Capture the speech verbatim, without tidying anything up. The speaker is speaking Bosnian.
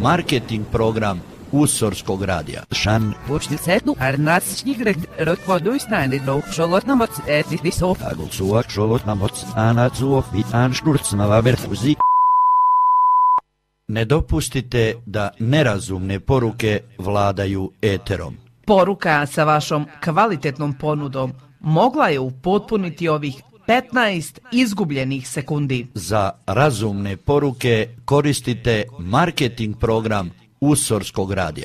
marketing program Usorskog radija. Šan. Počti setnu, ar nadsnigret, rotvodu snajni do šolotnamoc, etih visov. Agul suak šolotnamoc, anacuov i anšturcnava verfuzi. Ne dopustite da nerazumne poruke vladaju eterom. Poruka sa vašom kvalitetnom ponudom mogla je upotpuniti ovih petnaest izgubljenih sekundi. Za razumne poruke koristite marketing program Usorskog radija.